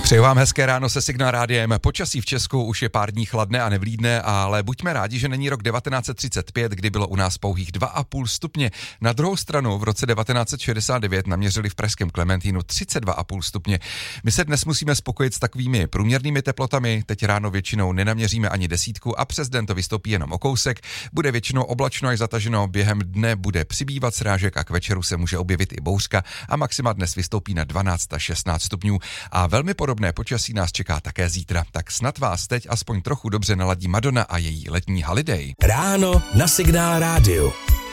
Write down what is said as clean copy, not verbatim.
Přeju vám hezké ráno se Signál rádiem. Počasí v Česku už je pár dní chladné a nevlídné, ale buďme rádi, že není rok 1935, kdy bylo u nás pouhých 2,5 stupně. Na druhou stranu v roce 1969 naměřili v pražském Klementínu 32,5 stupně. My se dnes musíme spokojit s takovými průměrnými teplotami. Teď ráno většinou nenaměříme ani desítku a přes den to vystoupí jenom o kousek. Bude většinou oblačno až zataženo, během dne bude přibývat srážek a k večeru se může objevit i bouřka a maxima dnes vystoupí na 12 až 16 stupňů. A velmi podobné počasí nás čeká také zítra. Tak snad vás teď aspoň trochu dobře naladí Madonna a její letní holiday. Ráno na Signál rádiu.